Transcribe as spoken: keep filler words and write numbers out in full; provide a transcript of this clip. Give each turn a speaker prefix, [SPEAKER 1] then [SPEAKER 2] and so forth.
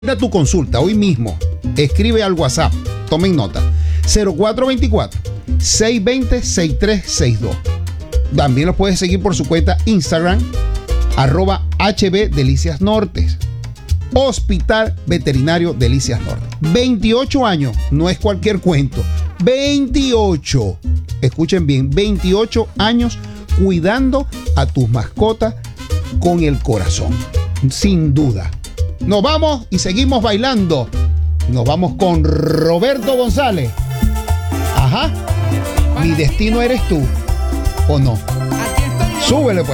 [SPEAKER 1] Da tu consulta hoy mismo. Escribe al WhatsApp. Tomen nota. cero cuatro dos cuatro, seis dos cero, seis tres seis dos. También los puedes seguir por su cuenta Instagram, arroba H B Delicias Nortes. Hospital Veterinario Delicias Norte. veintiocho años, no es cualquier cuento. veintiocho. Escuchen bien, veintiocho años cuidando a tus mascotas con el corazón. Sin duda. Nos vamos y seguimos bailando. Nos vamos con Roberto González. Ajá. Mi destino eres tú. ¿O no? Súbele pues.